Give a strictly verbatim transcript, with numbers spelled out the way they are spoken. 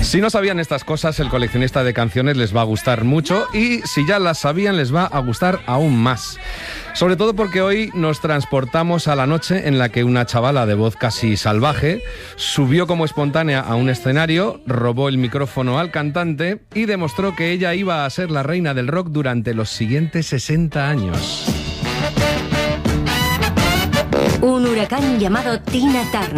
Si no sabían estas cosas, el coleccionista de canciones les va a gustar mucho y si ya las sabían, les va a gustar aún más. Sobre todo porque hoy nos transportamos a la noche en la que una chavala de voz casi salvaje subió como espontánea a un escenario, robó el micrófono al cantante y demostró que ella iba a ser la reina del rock durante los siguientes sesenta años. Un huracán llamado Tina Turner